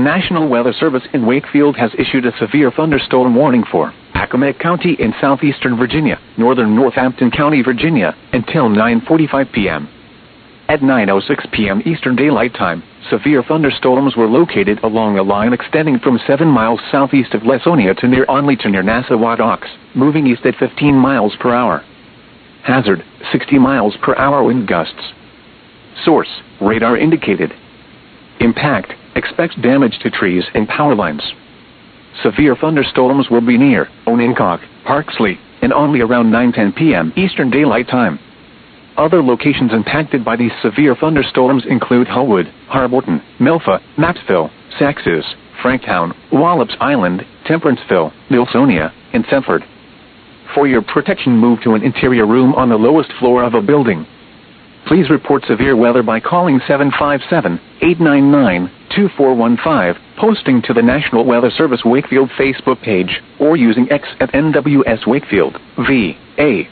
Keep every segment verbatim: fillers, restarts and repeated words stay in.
National Weather Service in Wakefield has issued a severe thunderstorm warning for Accomack County in southeastern Virginia, northern Northampton County, Virginia, until nine forty-five p m At nine oh six p m Eastern Daylight Time, severe thunderstorms were located along a line extending from seven miles southeast of Lasonia to near Onley to near Nassau Docks, moving east at fifteen miles per hour. Hazard, sixty miles per hour wind gusts. Source, radar indicated. Impact, expects damage to trees and power lines. Severe thunderstorms will be near Onencock, Parksley, and Onley around nine ten p m Eastern Daylight Time. Other locations impacted by these severe thunderstorms include Hullwood, Harborton, Melfa, Mappsville, Saxes, Franktown, Wallops Island, Temperanceville, Milsonia, and Thetford. For your protection, move to an interior room on the lowest floor of a building. Please report severe weather by calling seven five seven, eight nine nine, two four one five, posting to the National Weather Service Wakefield Facebook page, or using X at N W S Wakefield, V A.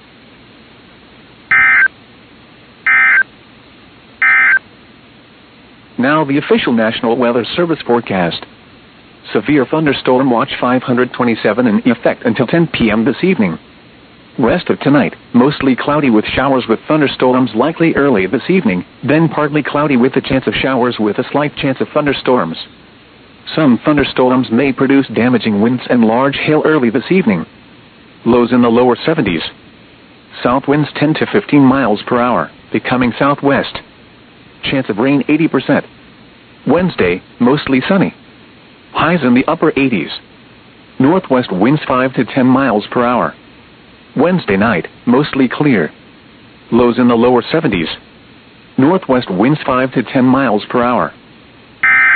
Now the official National Weather Service forecast. Severe thunderstorm watch five hundred twenty-seven in effect until ten p m this evening. Rest of tonight, mostly cloudy with showers with thunderstorms likely early this evening, then partly cloudy with a chance of showers with a slight chance of thunderstorms. Some thunderstorms may produce damaging winds and large hail early this evening. Lows in the lower seventies. South winds ten to fifteen miles per hour, becoming southwest. Chance of rain eighty percent. Wednesday, mostly sunny. Highs in the upper eighties. Northwest winds five to ten miles per hour. Wednesday night, mostly clear. Lows in the lower seventies. Northwest winds five to ten miles per hour.